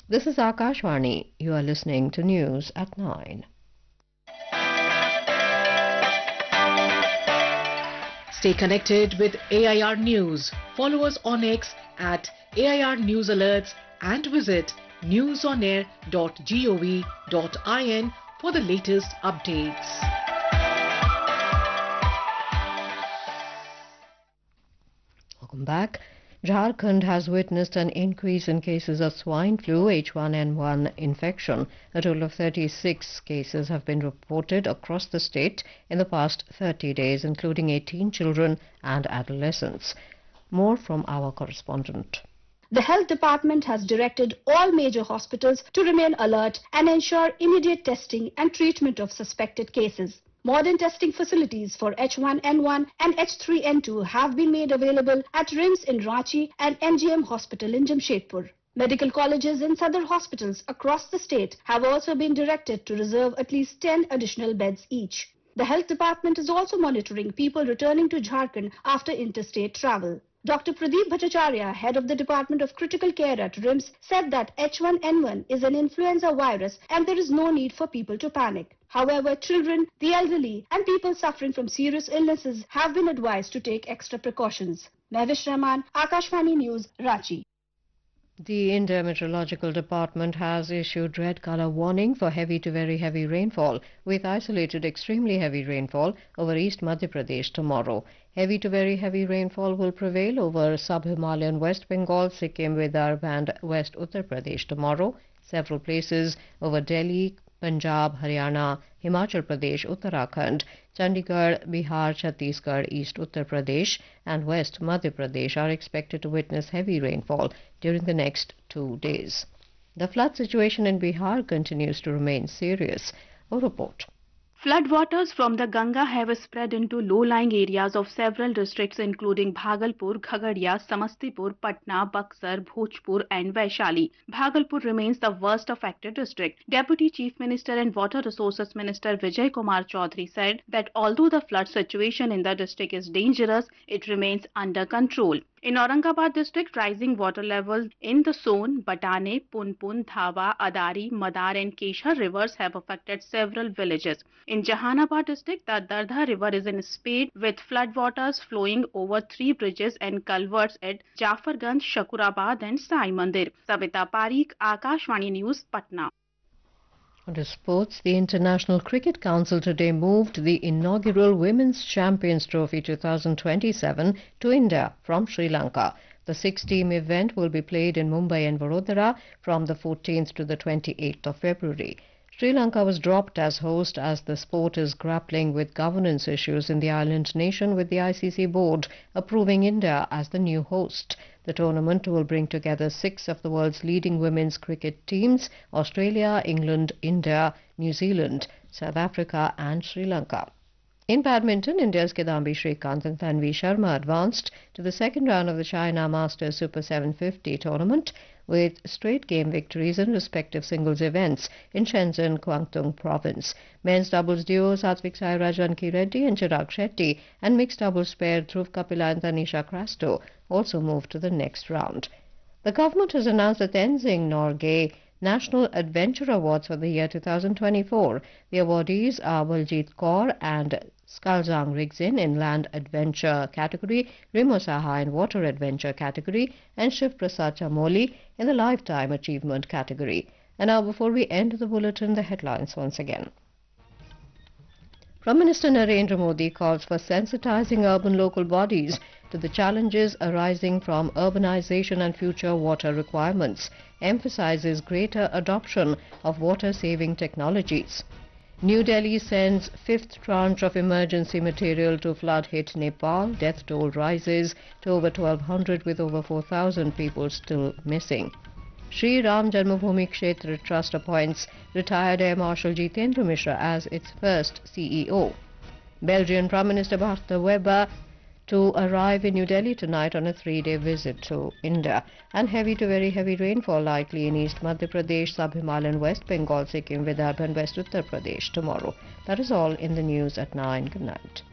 This is Akashvani. You are listening to News at 9. Stay connected with AIR News. Follow us on X at AIR News Alerts and visit newsonair.gov.in for the latest updates. Welcome back. Jharkhand has witnessed an increase in cases of swine flu H1N1 infection. A total of 36 cases have been reported across the state in the past 30 days, including 18 children and adolescents. More from our correspondent. The Health Department has directed all major hospitals to remain alert and ensure immediate testing and treatment of suspected cases. Modern testing facilities for H1N1 and H3N2 have been made available at RIMS in Ranchi and MGM Hospital in Jamshedpur. Medical colleges and other hospitals across the state have also been directed to reserve at least 10 additional beds each. The Health Department is also monitoring people returning to Jharkhand after interstate travel. Dr. Pradeep Bhattacharya, head of the Department of Critical Care at RIMS, said that H1N1 is an influenza virus and there is no need for people to panic. However, children, the elderly and people suffering from serious illnesses have been advised to take extra precautions. Mehwish Rahman, Akashvani News, Ranchi. The India Meteorological Department has issued red color warning for heavy to very heavy rainfall, with isolated extremely heavy rainfall over East Madhya Pradesh tomorrow. Heavy to very heavy rainfall will prevail over sub-Himalayan West Bengal, Sikkim, Vidarbha and West Uttar Pradesh tomorrow. Several places over Delhi, Punjab, Haryana, Himachal Pradesh, Uttarakhand, Chandigarh, Bihar, Chhattisgarh, East Uttar Pradesh and West Madhya Pradesh are expected to witness heavy rainfall during the next 2 days. The flood situation in Bihar continues to remain serious. A report. Floodwaters from the Ganga have spread into low-lying areas of several districts including Bhagalpur, Khagadia, Samastipur, Patna, Buxar, Bhojpur and Vaishali. Bhagalpur remains the worst affected district. Deputy Chief Minister and Water Resources Minister Vijay Kumar Chaudhary said that although the flood situation in the district is dangerous, it remains under control. In Aurangabad district, rising water level in the Son, Batane, Punpun, Dhaba, Adari, Madar and Keshar rivers have affected several villages. In Jahanabad district, the Dardha river is in spate with floodwaters flowing over 3 bridges and culverts at Jafarganj, Shakurabad and Sai Mandir. Savita Parikh, Akashvani News, Patna. On to sports, the International Cricket Council today moved the inaugural Women's Champions Trophy 2027 to India from Sri Lanka. The 6-team event will be played in Mumbai and Vadodara from the 14th to the 28th of February. Sri Lanka was dropped as host as the sport is grappling with governance issues in the island nation, with the ICC board approving India as the new host. The tournament will bring together 6 of the world's leading women's cricket teams: Australia, England, India, New Zealand, South Africa and Sri Lanka. In badminton, India's Kidambi Srikanth and Tanvi Sharma advanced to the second round of the China Masters Super 750 tournament with straight game victories in respective singles events in Shenzhen, Guangdong province. Men's doubles duo Satvik Sairaj Ranki Reddy and Chirag Shetty and mixed doubles pair Dhruv Kapila and Tanisha Crasto also moved to the next round. The government has announced the Tenzing Norgay National Adventure Awards for the year 2024. The awardees are Baljit Kaur and Skalzang Rigzin in Land Adventure category, Rimo Saha in Water Adventure category, and Shiv Prasad Chamoli in the Lifetime Achievement category. And now, before we end the bulletin, the headlines once again. Prime Minister Narendra Modi calls for sensitizing urban local bodies to the challenges arising from urbanization and future water requirements, emphasizes greater adoption of water-saving technologies. New Delhi sends 5th tranche of emergency material to flood-hit Nepal. Death toll rises to over 1,200 with over 4,000 people still missing. Sri Ram Janmabhoomi Kshetra Trust appoints retired Air Marshal Jitendra Mishra as its first CEO. Belgian Prime Minister Bart de Wever to arrive in New Delhi tonight on a 3-day visit to India. And heavy to very heavy rainfall likely in East Madhya Pradesh, Sub-Himalayan West Bengal, Sikkim, Vidarbha and West Uttar Pradesh tomorrow. That is all in the news at 9. Good night.